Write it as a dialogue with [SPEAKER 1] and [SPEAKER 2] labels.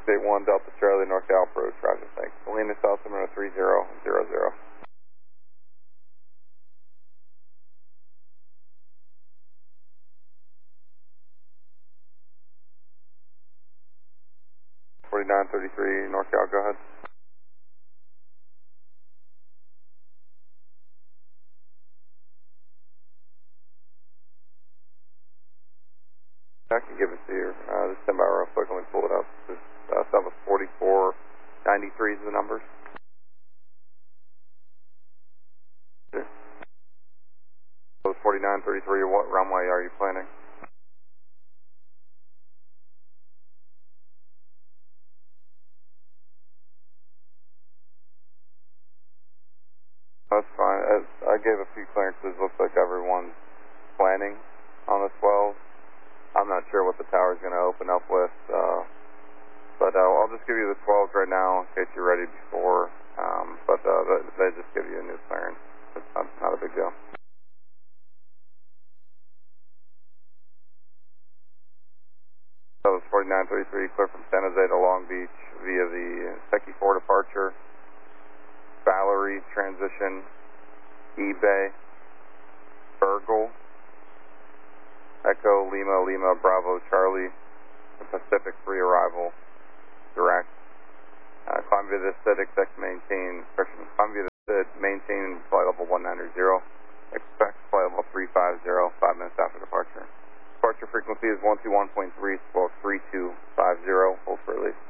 [SPEAKER 1] 681 Delta Charlie, North Gallup Road, traffic, thanks. Salinas, altimeter 3000. 4933 North Gallup, go ahead. I can give it to you. Just stand by real quick. Let me pull it up. This stuff was 4493 is the numbers. Yeah. So it's 4933. What runway are you planning? That's fine. I gave a few clearances. Looks like everyone's planning on the 12. I'm not sure what the tower's going to open up with, but I'll just give you the 12s right now in case you're ready before. But they just give you a new clearance. It's not a big deal. So it's 4933, clear from San Jose to Long Beach via the Secchi 4 departure, Valerie transition, eBay, Burgle, Echo, Lima, Lima, Bravo, Charlie, Pacific free arrival, direct. Climb via the SID, expect maintain, climb via the SID, maintain flight level 190, expect flight level 350, 5 minutes after departure. Departure frequency is 121.3, spoke 3250, hold for release.